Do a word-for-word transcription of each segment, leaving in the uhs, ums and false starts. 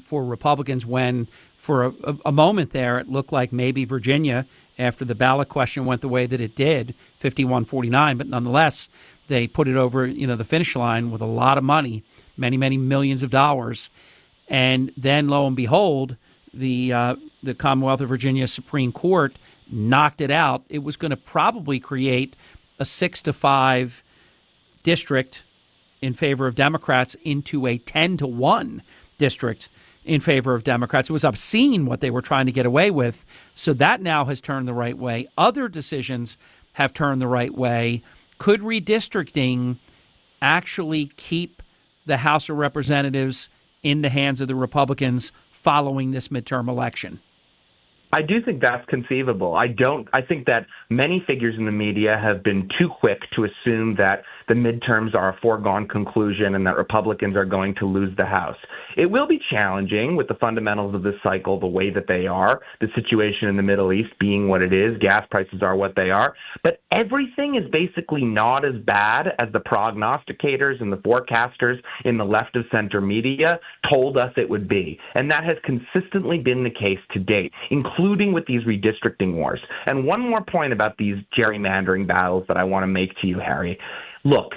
for Republicans when, for a, a, a moment there, it looked like maybe Virginia, after the ballot question went the way that it did, fifty-one forty-nine, but nonetheless, they put it over, you know, the finish line with a lot of money, many, many millions of dollars. And then, lo and behold, the uh, the Commonwealth of Virginia Supreme Court knocked it out. It was going to probably create a six to five district in favor of Democrats into a ten to one district in favor of Democrats. It was obscene what they were trying to get away with. So that now has turned the right way. Other decisions have turned the right way. Could redistricting actually keep the House of Representatives in the hands of the Republicans following this midterm election? I do think that's conceivable. I don't. I think that many figures in the media have been too quick to assume that the midterms are a foregone conclusion and that Republicans are going to lose the House. It will be challenging with the fundamentals of this cycle, the way that they are, the situation in the Middle East being what it is, gas prices are what they are. But everything is basically not as bad as the prognosticators and the forecasters in the left of center media told us it would be. And that has consistently been the case to date, including with these redistricting wars. And one more point about these gerrymandering battles that I want to make to you, Harry. Look,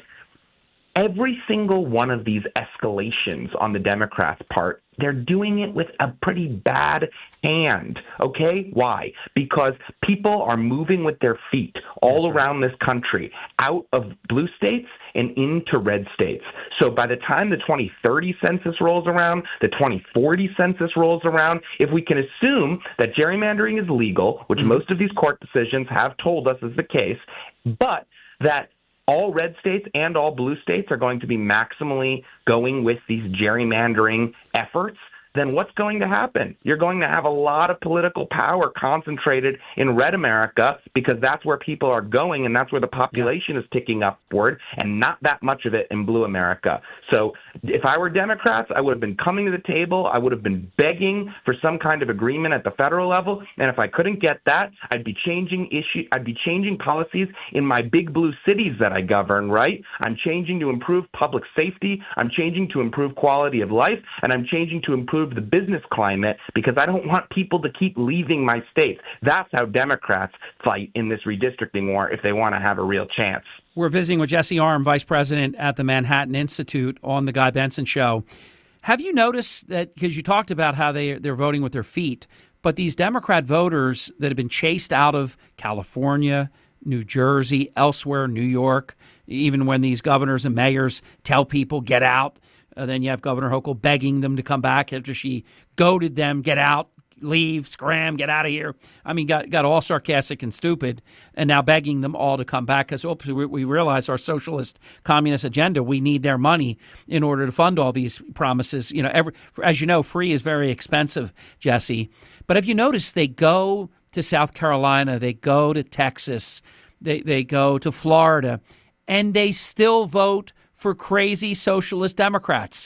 every single one of these escalations on the Democrats' part, they're doing it with a pretty bad hand, okay? Why? Because people are moving with their feet all That's right. around this country, out of blue states and into red states. So by the time the twenty thirty census rolls around, the twenty forty census rolls around, if we can assume that gerrymandering is legal, which mm-hmm. most of these court decisions have told us is the case, but that all red states and all blue states are going to be maximally going with these gerrymandering efforts, then what's going to happen? You're going to have a lot of political power concentrated in red America because that's where people are going and that's where the population yeah. is ticking upward, and not that much of it in blue America. So if I were Democrats, I would have been coming to the table. I would have been begging for some kind of agreement at the federal level. And if I couldn't get that, I'd be changing issue. I'd be changing policies in my big blue cities that I govern, right? I'm changing to improve public safety. I'm changing to improve quality of life. And I'm changing to improve the business climate because I don't want people to keep leaving my states. That's how Democrats fight in this redistricting war if they want to have a real chance. We're visiting with Jesse Arm, Vice President at the Manhattan Institute, on the Guy Benson Show. Have you noticed that, because you talked about how they, they're voting with their feet, but these Democrat voters that have been chased out of California, New Jersey, elsewhere, New York, even when these governors and mayors tell people, get out, Uh, then you have Governor Hochul begging them to come back after she goaded them, get out, leave, scram, get out of here. I mean, got got all sarcastic and stupid, and now begging them all to come back because oops, we, we realize our socialist communist agenda, we need their money in order to fund all these promises. You know, every, as you know, free is very expensive, Jesse. But have you noticed they go to South Carolina, they go to Texas, they, they go to Florida, and they still vote for crazy socialist Democrats?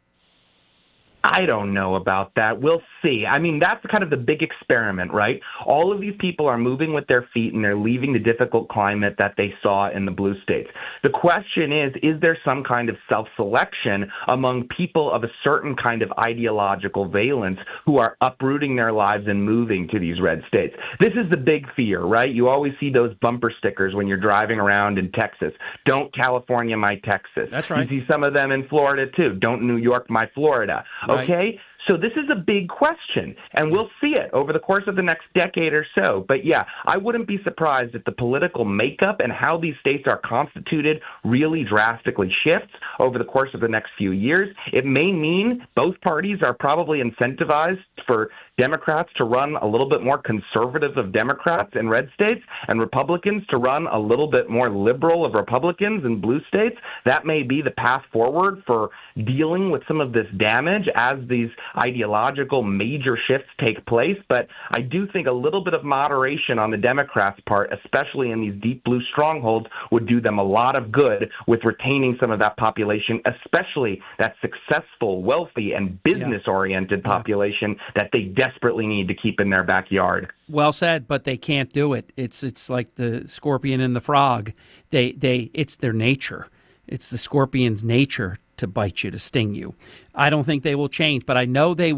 I don't know about that. We'll see. I mean, that's kind of the big experiment, right? All of these people are moving with their feet and they're leaving the difficult climate that they saw in the blue states. The question is, is there some kind of self-selection among people of a certain kind of ideological valence who are uprooting their lives and moving to these red states? This is the big fear, right? You always see those bumper stickers when you're driving around in Texas. Don't California my Texas. That's right. You see some of them in Florida, too. Don't New York my Florida. Right. Okay, so this is a big question, and we'll see it over the course of the next decade or so. But yeah, I wouldn't be surprised if the political makeup and how these states are constituted really drastically shifts over the course of the next few years. It may mean both parties are probably incentivized for Democrats to run a little bit more conservative of Democrats in red states and Republicans to run a little bit more liberal of Republicans in blue states. That may be the path forward for dealing with some of this damage as these ideological major shifts take place. But I do think a little bit of moderation on the Democrats' part, especially in these deep blue strongholds, would do them a lot of good with retaining some of that population, especially that successful, wealthy, and business-oriented yeah. population yeah. that they desperately need to keep in their backyard. Well said, but they can't do it. It's it's like the scorpion and the frog. They they it's their nature. It's the scorpion's nature to bite you, to sting you. I don't think they will change, but I know they